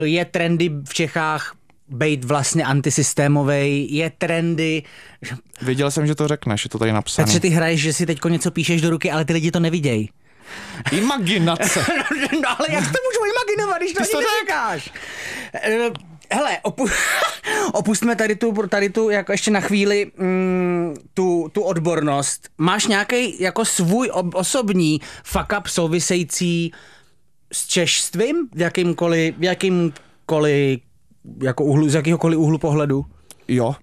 Je trendy v Čechách být vlastně antisystémovej, je trendy. Věděl jsem, že to řekneš, je to tady napsané. Petře, ty hraješ, že si teďko něco píšeš do ruky, ale ty lidi to neviděj. Imaginace. No ale jak to můžu imaginovat, když to ani neříkáš? Hele, opustme tady tu jako ještě na chvíli tu odbornost. Máš nějaký jako svůj osobní fuck up související s češstvím? V jakýmkoliv jako z jakýhokoliv úhlu pohledu? Jo.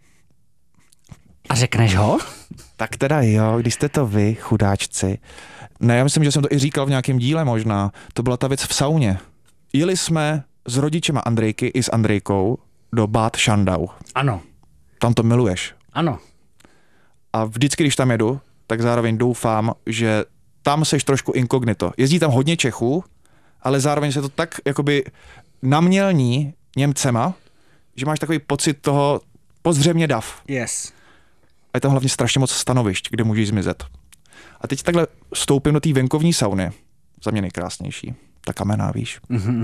A řekneš ho? Tak teda jo, když jste to vy, chudáčci. Ne, já myslím, že jsem to i říkal v nějakém díle možná. To byla ta věc v sauně. Jeli jsme s rodičema Andrejky i s Andrejkou do Bad Schandau. Ano. Tam to miluješ. Ano. A vždycky, když tam jedu, tak zároveň doufám, že tam seš trošku inkognito. Jezdí tam hodně Čechů, ale zároveň se to tak jakoby namělní Němcema, že máš takový pocit toho pozřejmě dav. Yes. A je tam hlavně strašně moc stanovišť, kde můžeš zmizet. A teď takhle vstoupím do té venkovní sauny. Za mě nejkrásnější. Ta kamenná, víš.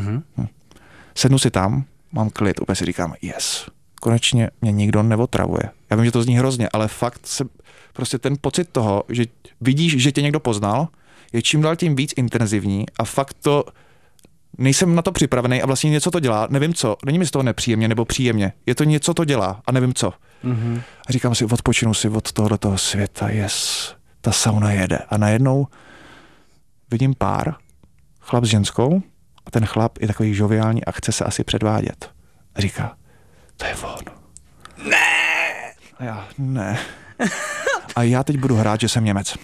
Sednu si tam, mám klid, úplně si říkám, yes, konečně mě nikdo neotravuje. Já vím, že to zní hrozně, ale fakt se prostě ten pocit toho, že vidíš, že tě někdo poznal, je čím dál tím víc intenzivní a fakt to nejsem na to připravený a vlastně něco to dělá, nevím co, není mi z toho nepříjemně nebo příjemně, je to něco to dělá a nevím co. A říkám si, odpočinu si od tohoto světa, yes, ta sauna jede. A najednou vidím pár, chlap s ženskou, a ten chlap je takový žoviální a chce se asi předvádět. A říká, to je on. Ne! A já, ne. A já teď budu hrát, že jsem Němec.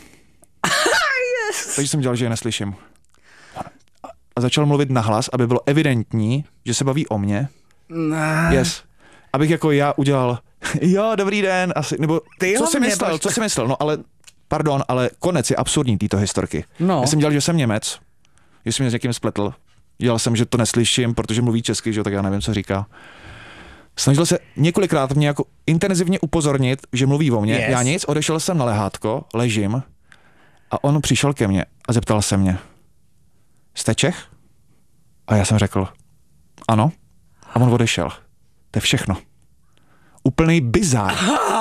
Yes. Takže jsem dělal, že je neslyším. A začal mluvit nahlas, aby bylo evidentní, že se baví o mně. Ne. Yes. Abych jako já udělal, jo, dobrý den, asi, nebo Ty co jsi myslel, no ale, pardon, ale konec je absurdní této historky. No. Já jsem dělal, že jsem Němec, že jsem mě s někým spletl. Dělal jsem, že to neslyším, protože mluví česky, že jo, tak já nevím, co říká. Snažil se několikrát mě jako intenzivně upozornit, že mluví o mně. Yes. Já nic, odešel jsem na lehátko, ležím a on přišel ke mně a zeptal se mě, jste Čech? A já jsem řekl, ano. A on odešel. To je všechno. Úplný bizár.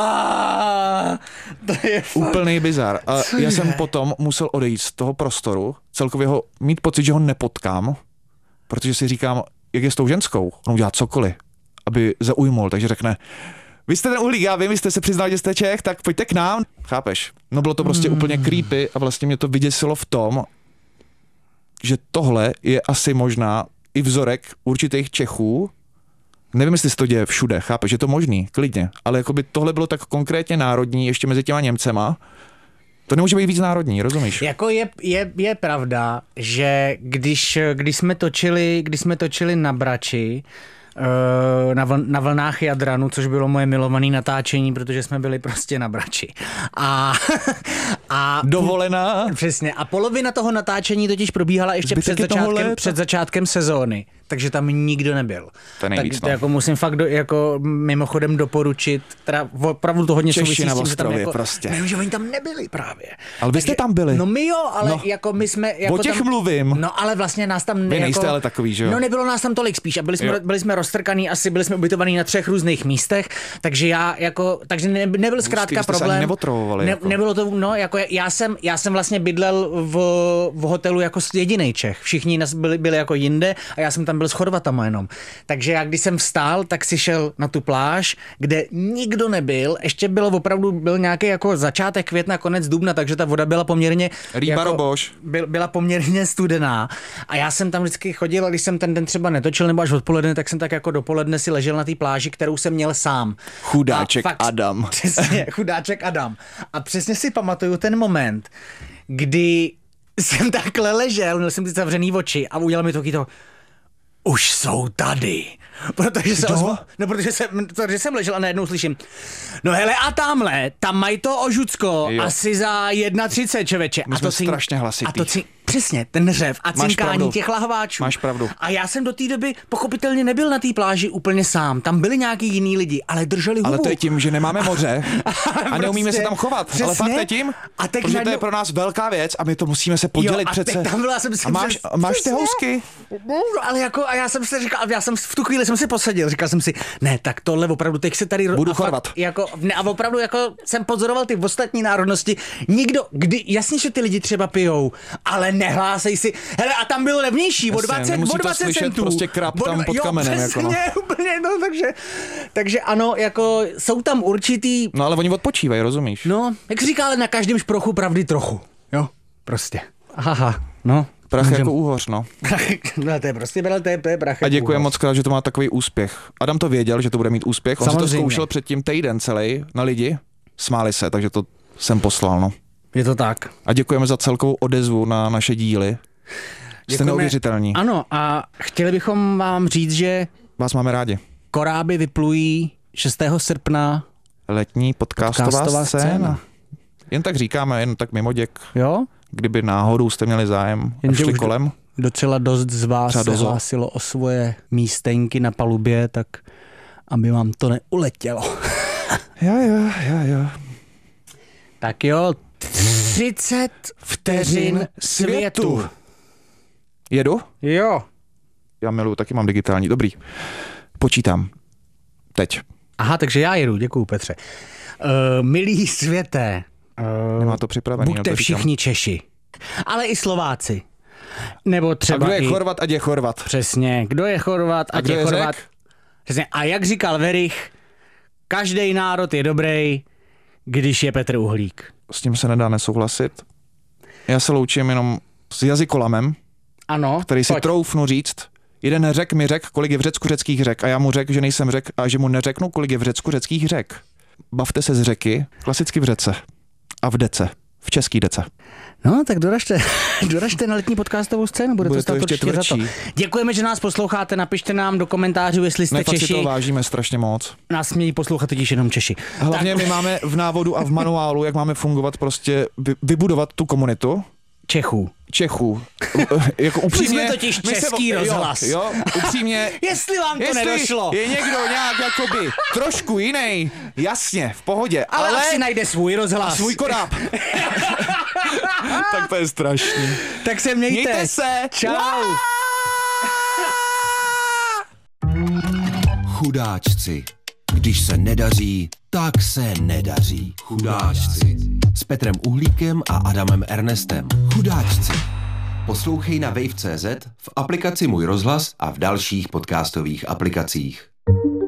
To je fakt. Úplný bizár. A já jsem potom musel odejít z toho prostoru, celkově ho mít pocit, že ho nepotkám, protože si říkám, jak je s tou ženskou, on udělá cokoliv, aby zaujmul, takže řekne, vy jste ten uhlík, já vím, vy jste se přiznal, že jste Čech, tak pojďte k nám. Chápeš? No bylo to prostě úplně creepy a vlastně mě to vyděsilo v tom, že tohle je asi možná i vzorek určitých Čechů. Nevím, jestli se to děje všude, chápeš, je to možný, klidně, ale jakoby tohle bylo tak konkrétně národní, ještě mezi těma Němcema, to nemůže být víc národní, rozumíš? Jako je pravda, že když jsme točili na Brači, na vlnách Jadranu, což bylo moje milované natáčení, protože jsme byli prostě na Brači. A dovolená. Přesně. A polovina toho natáčení totiž probíhala ještě před začátkem sezóny. Takže tam nikdo nebyl. To nejvíc, tak jako musím fakt jako mimochodem doporučit, teda opravdu to hodně souvisí s tím, že tam jako, prostě. Nevím, že oni tam nebyli právě. Ale vy jste tam byli. No my jo, ale no, jako my jsme... Jako o těch tam, mluvím. No ale vlastně nás tam... Vy nejste ale takový, že jo? No nebylo nás tam tolik spíš a byli jsme roztrkaný, asi byli jsme ubytovaný na 3 různých místech, takže takže nebyl zkrátka problém. Nebylo to, no jako já jsem vlastně bydlel v hotelu jako jedinej Čech. Všichni byli jako jinde a já jsem tam byl s Chorvatama jenom. Takže já když jsem vstál, tak si šel na tu pláž, kde nikdo nebyl, ještě byl nějaký jako začátek května, konec dubna, takže ta voda byla poměrně byla poměrně studená. A já jsem tam vždycky chodil, a když jsem ten den třeba netočil nebo až odpoledne, tak jsem tak jako dopoledne si ležel na té pláži, kterou jsem měl sám. Chudáček Adam. Přesně, chudáček Adam. A přesně si pamatuju ten moment, kdy jsem takhle ležel, měl jsem ty zavřený oči a udělal mi to už jsou tady. Protože jsem ležel a najednou slyším, no hele a tamhle, tam mají to Ožucko asi za 1,30 čověče. My jsme strašně hlasitý. Přesně, ten řev a cinkání těch lahváčů. Máš pravdu. A já jsem do té doby pochopitelně nebyl na té pláži úplně sám. Tam byli nějaký jiní lidi, ale drželi hubu. Ale to je tím, že nemáme moře a neumíme se tam chovat. Přesně. Ale fakt je tím, protože to je pro nás velká věc a my to musíme se podělit přece. A máš ty housky? Ale jako, a já jsem si říkal, v tu chvíli jsem si posadil, říkal jsem si, ne, tak tohle opravdu, teď se tady... Budu chorvat. Jako, ne, a opravdu jako jsem pozoroval ty ostatní národnosti. Nikdo, jasně, že ty lidi třeba pijou, ale nehlásej si. Hele, a tam bylo levnější, o 20 centů. Prostě krab tam pod kamenem. Přesně, jako úplně, no, takže ano, jako jsou tam určitý... No ale oni odpočívají, rozumíš? No, jak říká, ale na každém šprochu pravdy trochu. Jo, prostě. Aha, no. Prach jako úhoř, no. No to je prostě, to je prach. A děkuji moc krát, že to má takový úspěch. Adam to věděl, že to bude mít úspěch. On samozřejmě si to zkoušel předtím týden celý na lidi. Smáli se, takže to jsem poslal, no. Je to tak. A děkujeme za celkovou odezvu na naše díly. Jste neuvěřitelní. Ano, a chtěli bychom vám říct, že... Vás máme rádi. Koráby vyplují 6. srpna. Letní podcastová scéna. Jen tak říkáme, jen tak mimoděk. Jo? Kdyby náhodou jste měli zájem a šli kolem. Docela dost z vás se hlásilo o svoje místenky na palubě, tak aby vám to neuletělo. Jo. Tak jo, 30 vteřin světu. Jedu? Jo. Já miluju, taky mám digitální. Dobrý. Počítám. Teď. Aha, takže já jedu, děkuju Petře. Milí světé, nemá to připravený. Buďte všichni Češi, ale i Slováci. Nebo třeba a kdo je Chorvat, ať je Chorvat. Přesně, kdo je Chorvat, ať je Chorvat. Přesně. A jak říkal Verich, každý národ je dobrý, když je Petr Uhlík. S tím se nedá nesouhlasit. Já se loučím jenom s jazykolamem, ano, který si troufnu říct. Jeden Řek mi řekl, kolik je v Řecku řeckých řek, a já mu řekl, že nejsem Řek a že mu neřeknu, kolik je v Řecku řeckých řek. Bavte se z řeky, klasicky v řece a v dece, v český dece. No, tak doražte na letní podcastovou scénu, bude to stát určitě za to. Děkujeme, že nás posloucháte, napište nám do komentářů, jestli jste Češi. Si to vážíme strašně moc. Nás smějí poslouchat totiž jenom Češi. Hlavně my máme v návodu a v manuálu, jak máme fungovat, prostě vybudovat tu komunitu. Čechů. Jako upřímně, my jsme totiž český rozhlas. Jo, upřímně. Jestli vám to nedošlo. Je někdo nějak jakoby trošku jiný, jasně, v pohodě. Ale si najde svůj rozhlas. A svůj koráb. Tak to je strašný. Tak se mějte se. Čau. Chudáčci. Když se nedaří, tak se nedaří. Chudáčci. S Petrem Uhlíkem a Adamem Ernestem. Chudáčci. Poslouchej na wave.cz, v aplikaci Můj rozhlas a v dalších podcastových aplikacích.